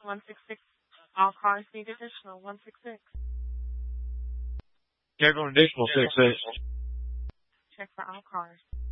166. All cars need additional 166. Check on additional 66. Check for all cars.